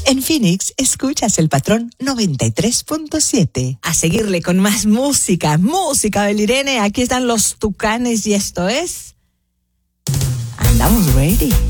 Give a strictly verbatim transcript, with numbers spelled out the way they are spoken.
En Phoenix, escuchas el Patrón noventa y tres punto siete. A seguirle con más música, música del Irene. Aquí están los Tucanes y esto es... Andamos ready.